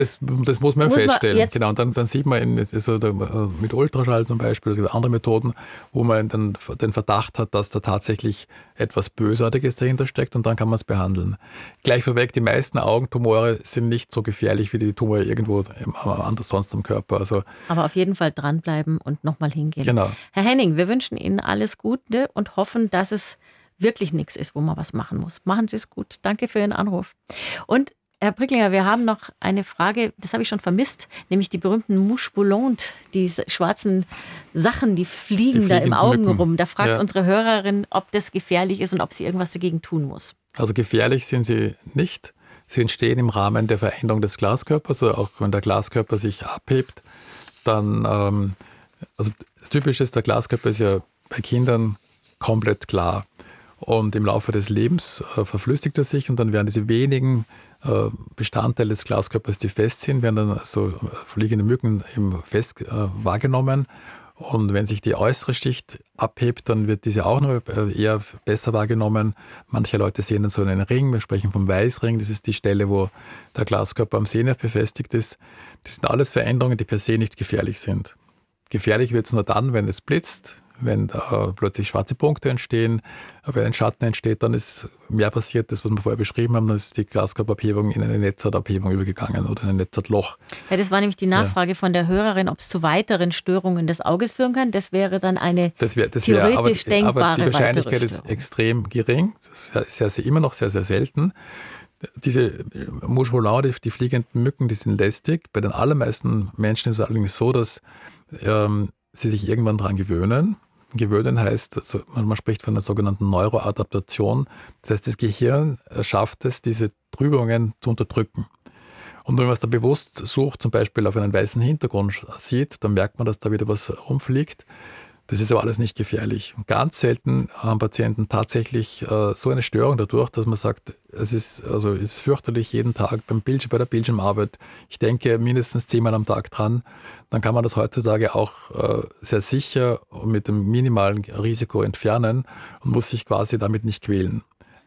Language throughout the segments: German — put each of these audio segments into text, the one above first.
Das muss man feststellen. Genau, und dann sieht man mit Ultraschall zum Beispiel, es gibt andere Methoden, wo man dann den Verdacht hat, dass da tatsächlich etwas Bösartiges dahinter steckt und dann kann man es behandeln. Gleich vorweg, die meisten Augentumore sind nicht so gefährlich wie die Tumore irgendwo anders sonst am Körper. Also, aber auf jeden Fall dranbleiben und nochmal hingehen. Genau. Herr Henning, wir wünschen Ihnen alles Gute und hoffen, dass es wirklich nichts ist, wo man was machen muss. Machen Sie es gut. Danke für Ihren Anruf. Und Herr Pricklinger, wir haben noch eine Frage, das habe ich schon vermisst, nämlich die berühmten Mouches volantes, die schwarzen Sachen, die fliegen da im Augen rum. Da fragt unsere Hörerin, ob das gefährlich ist und ob sie irgendwas dagegen tun muss. Also gefährlich sind sie nicht. Sie entstehen im Rahmen der Veränderung des Glaskörpers. Also auch wenn der Glaskörper sich abhebt, dann, also das Typische ist, der Glaskörper ist ja bei Kindern komplett klar. Und im Laufe des Lebens verflüssigt er sich und dann werden diese wenigen Bestandteile des Glaskörpers, die fest sind, werden dann so fliegende Mücken eben fest wahrgenommen. Und wenn sich die äußere Schicht abhebt, dann wird diese auch noch eher besser wahrgenommen. Manche Leute sehen dann so einen Ring, wir sprechen vom Weißring, das ist die Stelle, wo der Glaskörper am Sehnerv befestigt ist. Das sind alles Veränderungen, die per se nicht gefährlich sind. Gefährlich wird es nur dann, wenn es blitzt, wenn da plötzlich schwarze Punkte entstehen, wenn ein Schatten entsteht, dann ist mehr passiert, das, was wir vorher beschrieben haben, dann ist die Glaskörperabhebung in eine Netzhautabhebung übergegangen oder in ein Netzhautloch. Ja, das war nämlich die Nachfrage von der Hörerin, ob es zu weiteren Störungen des Auges führen kann. Das wäre dann eine theoretisch denkbare aber die Wahrscheinlichkeit ist extrem gering, das ist immer noch sehr, sehr selten. Diese Mouches volantes, die fliegenden Mücken, die sind lästig. Bei den allermeisten Menschen ist es allerdings so, dass sie sich irgendwann daran gewöhnen. Gewöhnen heißt, also man spricht von einer sogenannten Neuroadaptation. Das heißt, das Gehirn schafft es, diese Trübungen zu unterdrücken. Und wenn man es da bewusst sucht, zum Beispiel auf einen weißen Hintergrund sieht, dann merkt man, dass da wieder was rumfliegt. Das ist aber alles nicht gefährlich. Ganz selten haben Patienten tatsächlich so eine Störung dadurch, dass man sagt, es ist fürchterlich jeden Tag bei der Bildschirmarbeit. Ich denke mindestens 10-mal am Tag dran. Dann kann man das heutzutage auch sehr sicher und mit dem minimalen Risiko entfernen und muss sich quasi damit nicht quälen.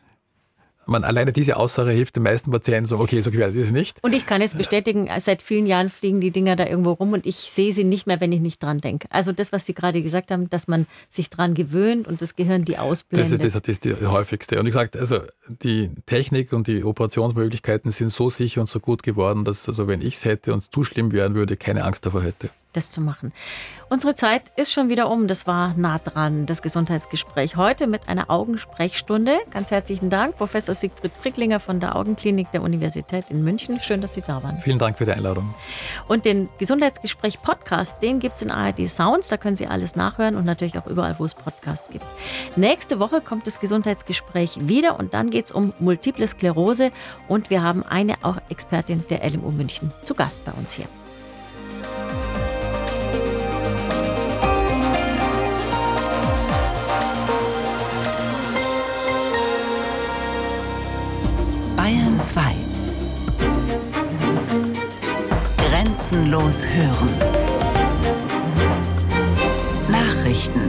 Alleine diese Aussage hilft den meisten Patienten so, okay, so gefährlich ist es nicht. Und ich kann jetzt bestätigen, seit vielen Jahren fliegen die Dinger da irgendwo rum und ich sehe sie nicht mehr, wenn ich nicht dran denke. Also das, was Sie gerade gesagt haben, dass man sich dran gewöhnt und das Gehirn die ausblendet. Das ist die häufigste. Und ich sage, also die Technik und die Operationsmöglichkeiten sind so sicher und so gut geworden, dass, also wenn ich es hätte und es zu schlimm werden würde, keine Angst davor hätte. Das zu machen. Unsere Zeit ist schon wieder um. Das war nah dran, das Gesundheitsgespräch. Heute mit einer Augensprechstunde. Ganz herzlichen Dank, Professor Siegfried Pricklinger von der Augenklinik der Universität in München. Schön, dass Sie da waren. Vielen Dank für die Einladung. Und den Gesundheitsgespräch-Podcast, den gibt es in ARD Sounds. Da können Sie alles nachhören und natürlich auch überall, wo es Podcasts gibt. Nächste Woche kommt das Gesundheitsgespräch wieder und dann geht es um Multiple Sklerose. Und wir haben eine auch Expertin der LMU München zu Gast bei uns hier. Bayern 2. Grenzenlos hören. Nachrichten.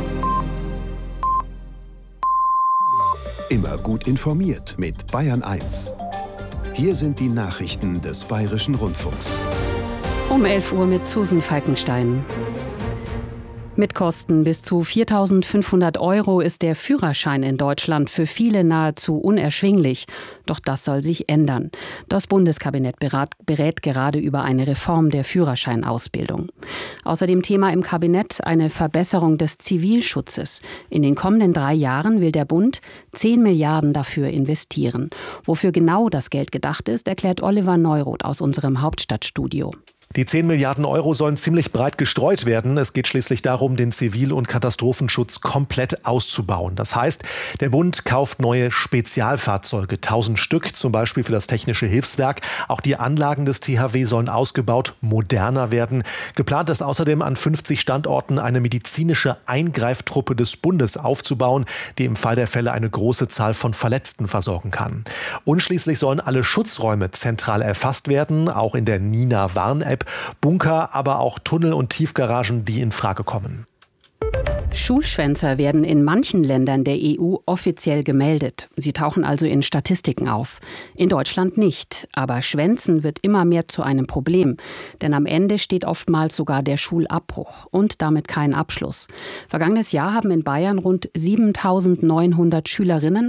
Immer gut informiert mit Bayern 1. Hier sind die Nachrichten des Bayerischen Rundfunks. Um 11 Uhr mit Susan Falkenstein. Mit Kosten bis zu 4.500 € ist der Führerschein in Deutschland für viele nahezu unerschwinglich. Doch das soll sich ändern. Das Bundeskabinett berät gerade über eine Reform der Führerscheinausbildung. Außerdem Thema im Kabinett eine Verbesserung des Zivilschutzes. In den kommenden 3 Jahren will der Bund 10 Milliarden dafür investieren. Wofür genau das Geld gedacht ist, erklärt Oliver Neuroth aus unserem Hauptstadtstudio. Die 10 Milliarden € sollen ziemlich breit gestreut werden. Es geht schließlich darum, den Zivil- und Katastrophenschutz komplett auszubauen. Das heißt, der Bund kauft neue Spezialfahrzeuge, 1000 Stück, zum Beispiel für das Technische Hilfswerk. Auch die Anlagen des THW sollen ausgebaut, moderner werden. Geplant ist außerdem, an 50 Standorten eine medizinische Eingreiftruppe des Bundes aufzubauen, die im Fall der Fälle eine große Zahl von Verletzten versorgen kann. Und schließlich sollen alle Schutzräume zentral erfasst werden, auch in der Nina-Warn-App. Bunker, aber auch Tunnel und Tiefgaragen, die in Frage kommen. Schulschwänzer werden in manchen Ländern der EU offiziell gemeldet. Sie tauchen also in Statistiken auf. In Deutschland nicht. Aber Schwänzen wird immer mehr zu einem Problem. Denn am Ende steht oftmals sogar der Schulabbruch und damit kein Abschluss. Vergangenes Jahr haben in Bayern rund 7.900 Schülerinnen